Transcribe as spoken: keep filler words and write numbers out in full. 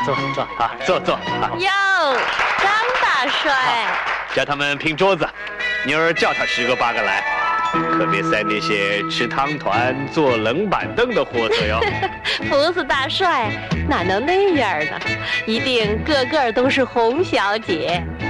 坐坐啊，坐坐啊。 哟，张大帅， 叫他们拼桌子，妞儿叫他十个八个来，可别塞那些吃汤团、坐冷板凳的货色哟。 不是大帅，哪能那样呢？一定个个都是红小姐。